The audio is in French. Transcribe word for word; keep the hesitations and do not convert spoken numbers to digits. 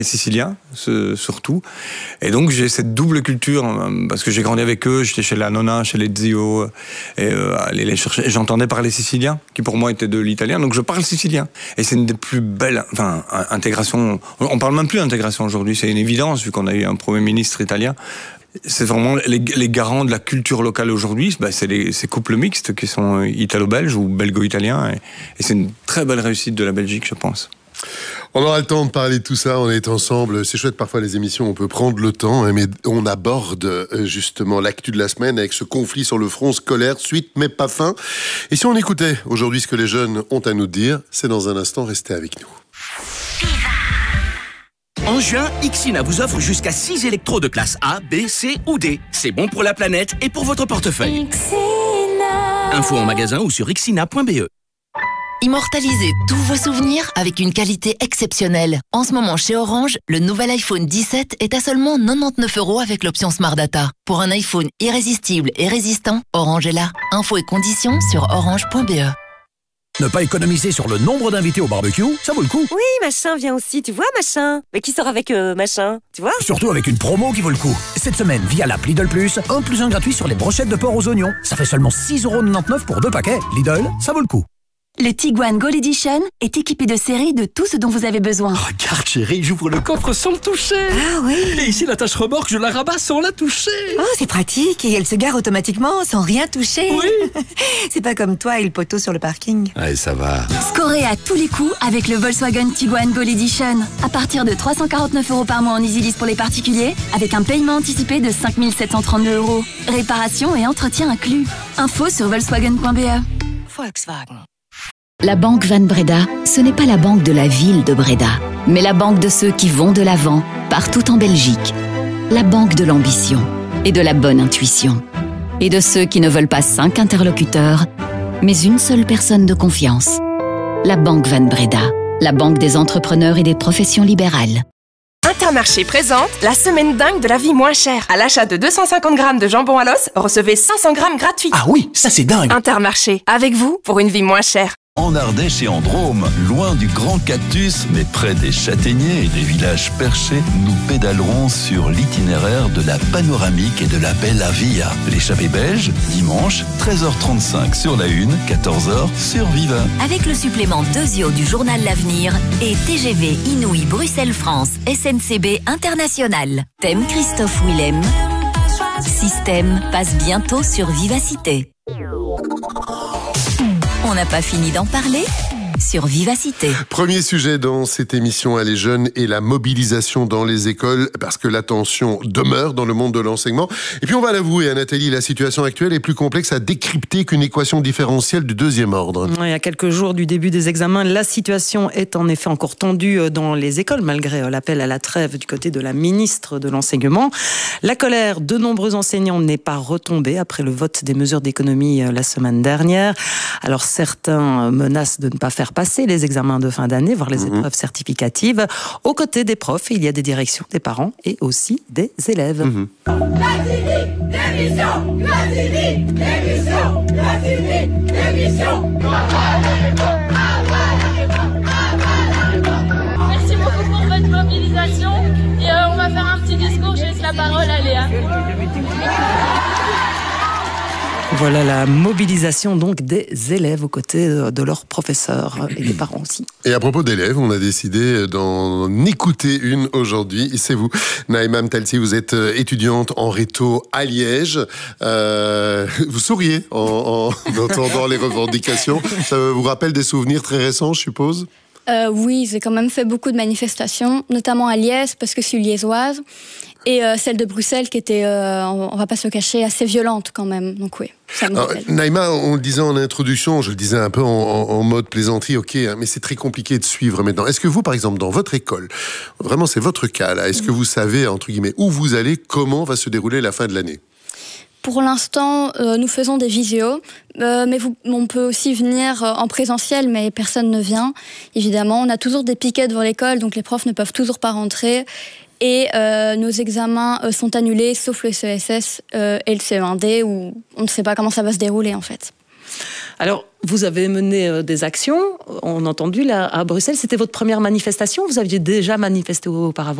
Siciliens, ce, surtout. Et donc, j'ai cette double culture, parce que j'ai grandi avec eux, j'étais chez la nonna, chez les zio, et euh, aller les chercher. Et j'entendais parler sicilien, qui pour moi était de l'italien, donc je parle sicilien. Et c'est une des plus belles, enfin, intégrations. On parle même plus d'intégration aujourd'hui, c'est une évidence, vu qu'on a eu un Premier ministre italien. C'est vraiment les, les garants de la culture locale aujourd'hui, bah c'est les, ces couples mixtes qui sont italo-belges ou belgo-italiens, et, et c'est une très belle réussite de la Belgique, je pense. On aura le temps de parler de tout ça, on est ensemble. C'est chouette, parfois les émissions, on peut prendre le temps, mais on aborde justement l'actu de la semaine avec ce conflit sur le front scolaire, suite mais pas fin. Et si on écoutait aujourd'hui ce que les jeunes ont à nous dire, c'est dans un instant, restez avec nous. En juin, Ixina vous offre jusqu'à six électros de classe A, B, C ou D. C'est bon pour la planète et pour votre portefeuille. Ixina. Info en magasin ou sur ixina point b e. Immortalisez tous vos souvenirs avec une qualité exceptionnelle. En ce moment, chez Orange, le nouvel iPhone dix-sept est à seulement quatre-vingt-dix-neuf euros avec l'option Smart Data. Pour un iPhone irrésistible et résistant, Orange est là. Infos et conditions sur orange point b e. Ne pas économiser sur le nombre d'invités au barbecue, ça vaut le coup. Oui, Machin vient aussi, tu vois, Machin. Mais qui sort avec euh, Machin, tu vois? Surtout avec une promo qui vaut le coup. Cette semaine, via l'app Lidl Plus, un plus un gratuit sur les brochettes de porc aux oignons. Ça fait seulement six euros quatre-vingt-dix-neuf pour deux paquets. Lidl, ça vaut le coup. Le Tiguan Gold Edition est équipé de série de tout ce dont vous avez besoin. Regarde chérie, j'ouvre le coffre sans le toucher. Ah oui. Et ici la tâche remorque, je la rabats sans la toucher. Oh, c'est pratique et elle se gare automatiquement sans rien toucher. Oui. C'est pas comme toi et le poteau sur le parking. Ouais, ça va. Scorez à tous les coups avec le Volkswagen Tiguan Gold Edition. À partir de trois cent quarante-neuf euros par mois en EasyLease pour les particuliers, avec un paiement anticipé de cinq mille sept cent trente-deux euros. Réparation et entretien inclus. Info sur volkswagen point b e. Volkswagen. La Banque Van Breda, ce n'est pas la banque de la ville de Breda, mais la banque de ceux qui vont de l'avant, partout en Belgique. La banque de l'ambition et de la bonne intuition. Et de ceux qui ne veulent pas cinq interlocuteurs, mais une seule personne de confiance. La Banque Van Breda, la banque des entrepreneurs et des professions libérales. Intermarché présente la semaine dingue de la vie moins chère. À l'achat de deux cent cinquante grammes de jambon à l'os, recevez cinq cents grammes gratuits. Ah oui, ça c'est dingue. Intermarché, avec vous pour une vie moins chère. En Ardèche et en Drôme, loin du grand cactus, mais près des châtaigniers et des villages perchés, nous pédalerons sur l'itinéraire de la panoramique et de la Bella Via. L'échappée belge, dimanche, treize heures trente-cinq sur la une, quatorze heures sur Viva. Avec le supplément Dezio du journal L'Avenir et T G V Inouï Bruxelles-France S N C B International. Thème Christophe Willem. Système passe bientôt sur Vivacité. On n'a pas fini d'en parler sur Vivacité. Premier sujet dans cette émission à les jeunes et la mobilisation dans les écoles, parce que la tension demeure dans le monde de l'enseignement. Et puis on va l'avouer, à Nathalie, la situation actuelle est plus complexe à décrypter qu'une équation différentielle du deuxième ordre. Oui, à quelques jours du début des examens, la situation est en effet encore tendue dans les écoles, malgré l'appel à la trêve du côté de la ministre de l'Enseignement. La colère de nombreux enseignants n'est pas retombée après le vote des mesures d'économie la semaine dernière. Alors certains menacent de ne pas faire passer les examens de fin d'année, voire les mmh. épreuves certificatives. Aux côtés des profs, il y a des directions, des parents et aussi des élèves. Mmh. Merci beaucoup pour votre mobilisation et euh, on va faire un petit discours, je laisse la parole à Léa. Voilà la mobilisation donc des élèves aux côtés de leurs professeurs et des parents aussi. Et à propos d'élèves, on a décidé d'en écouter une aujourd'hui. C'est vous, Naïma Mtalti, vous êtes étudiante en réto à Liège. Euh, vous souriez en, en entendant les revendications. Ça vous rappelle des souvenirs très récents, je suppose ? Euh, oui, j'ai quand même fait beaucoup de manifestations, notamment à Liège, parce que je suis liégeoise, et euh, celle de Bruxelles qui était, euh, on va pas se le cacher, assez violente quand même. Donc oui, ça me rappelle. Naïma, on le disait en introduction, je le disais un peu en, en, en mode plaisanterie, ok, hein, mais c'est très compliqué de suivre maintenant. Est-ce que vous, par exemple, dans votre école, vraiment c'est votre cas là, est-ce que vous savez, entre guillemets, où vous allez, comment va se dérouler la fin de l'année ? Pour l'instant, euh, nous faisons des visios, euh, mais vous, on peut aussi venir en présentiel, mais personne ne vient. Évidemment, on a toujours des piquets devant l'école, donc les profs ne peuvent toujours pas rentrer. Et euh, nos examens euh, sont annulés, sauf le C E S S euh, et le C E un D, où on ne sait pas comment ça va se dérouler en fait. Alors, vous avez mené euh, des actions, on a entendu là à Bruxelles, c'était votre première manifestation, vous aviez déjà manifesté auparavant?